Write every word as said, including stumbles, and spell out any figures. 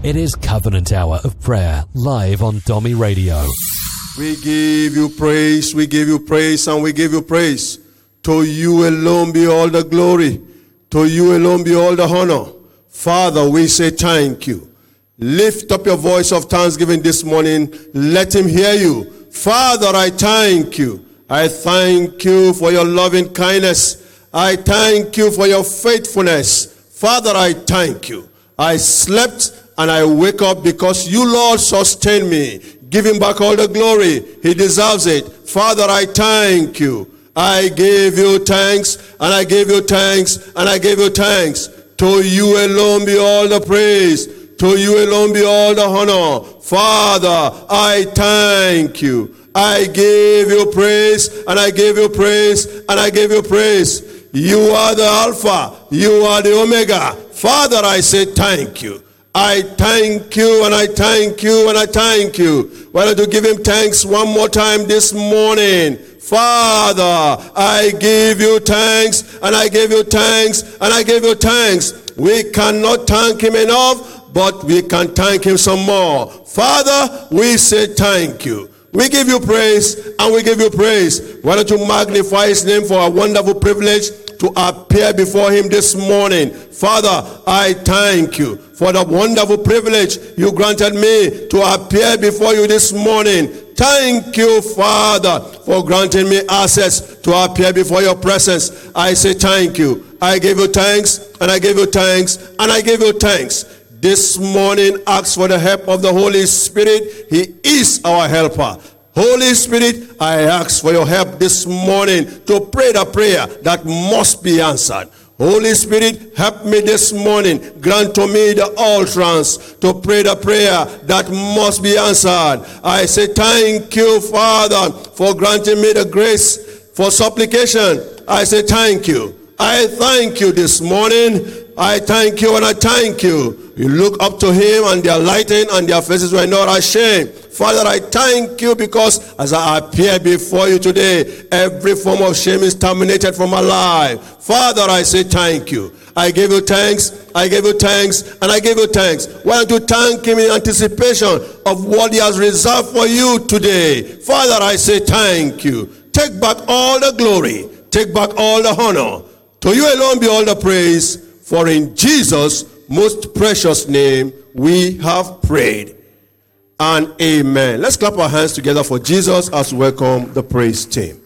It is Covenant Hour of Prayer, live on Domi Radio. We give you praise, we give you praise, and we give you praise. To you alone be all the glory. To you alone be all the honor. Father, we say thank you. Lift up your voice of thanksgiving this morning. Let him hear you. Father, I thank you. I thank you for your loving kindness. I thank you for your faithfulness. Father, I thank you. I slept and I wake up because you, Lord, sustain me. Give him back all the glory. He deserves it. Father, I thank you. I give you thanks, and I give you thanks, and I give you thanks. To you alone be all the praise. To you alone be all the honor. Father, I thank you. I give you praise, and I give you praise, and I give you praise. You are the Alpha. You are the Omega. Father, I say thank you. I thank you, and I thank you, and I thank you. Why don't you give him thanks one more time this morning? Father, I give you thanks, and I give you thanks, and I give you thanks. We cannot thank him enough, but we can thank him some more. Father, we say thank you. We give you praise, and we give you praise. Why don't you magnify his name for a wonderful privilege to appear before him this morning. Father, I thank you for the wonderful privilege you granted me to appear before you this morning. Thank you, Father, for granting me access to appear before your presence. I say thank you. I give you thanks, and I give you thanks, and I give you thanks. This morning, ask for the help of the Holy Spirit. He is our helper. Holy Spirit, I ask for your help this morning to pray the prayer that must be answered. Holy Spirit, help me this morning. Grant to me the utterance to pray the prayer that must be answered. I say thank you, Father, for granting me the grace for supplication. I say thank you. I thank you this morning. I thank you, and I thank you. You look up to him, and their lighting and their faces were not ashamed. Father, I thank you because as I appear before you today, every form of shame is terminated from my life. Father, I say thank you. I give you thanks, I give you thanks, and I give you thanks. Why don't you thank him in anticipation of what he has reserved for you today? Father, I say thank you. Take back all the glory. Take back all the honor. To you alone be all the praise. For in Jesus' most precious name we have prayed. And amen. Let's clap our hands together for Jesus as we welcome the praise team.